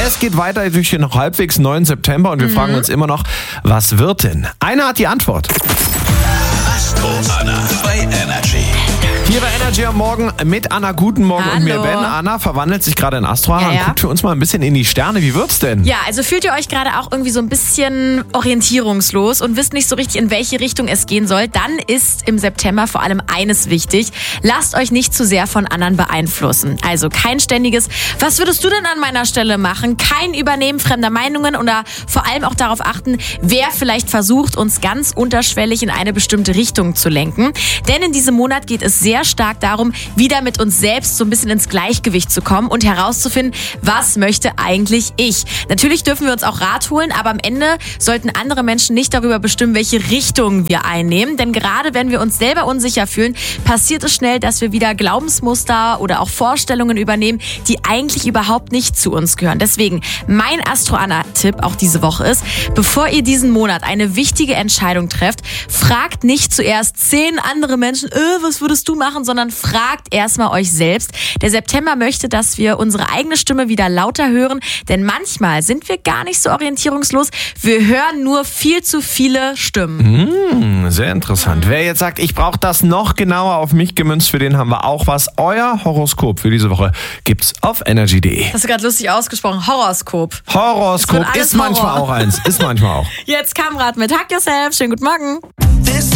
Es geht weiter durch den noch halbwegs neuen September und wir fragen uns immer noch, was wird denn? Einer hat die Antwort. Astro Anna bei Energy. Hier bei Energy am Morgen mit Anna. Guten Morgen und mir Ben. Anna verwandelt sich gerade in Astro Anna und guckt für uns mal ein bisschen in die Sterne. Wie wird's denn? Ja, also fühlt ihr euch gerade auch irgendwie so ein bisschen orientierungslos und wisst nicht so richtig, in welche Richtung es gehen soll? Dann ist im September vor allem eines wichtig. Lasst euch nicht zu sehr von anderen beeinflussen. Also kein ständiges, was würdest du denn an meiner Stelle machen? Kein Übernehmen fremder Meinungen oder vor allem auch darauf achten, wer vielleicht versucht, uns ganz unterschwellig in eine bestimmte Richtung zu lenken. Denn in diesem Monat geht es sehr stark darum, wieder mit uns selbst so ein bisschen ins Gleichgewicht zu kommen und herauszufinden, was möchte eigentlich ich. Natürlich dürfen wir uns auch Rat holen, aber am Ende sollten andere Menschen nicht darüber bestimmen, welche Richtung wir einnehmen. Denn gerade wenn wir uns selber unsicher fühlen, passiert es schnell, dass wir wieder Glaubensmuster oder auch Vorstellungen übernehmen, die eigentlich überhaupt nicht zu uns gehören. Deswegen mein Astro-Anna-Tipp auch diese Woche ist, bevor ihr diesen Monat eine wichtige Entscheidung trefft, fragt nicht zuerst 10 andere Menschen, was würdest du machen, sondern fragt erstmal euch selbst. Der September möchte, dass wir unsere eigene Stimme wieder lauter hören, denn manchmal sind wir gar nicht so orientierungslos. Wir hören nur viel zu viele Stimmen. Sehr interessant. Wer jetzt sagt, ich brauche das noch genauer auf mich gemünzt, für den haben wir auch was. Euer Horoskop für diese Woche gibt's auf energy.de. Hast du gerade lustig ausgesprochen? Horoskop. Horoskop ist manchmal auch eins. Ist manchmal auch. Jetzt Kamrat mit Hack Yourself. Schönen guten Morgen.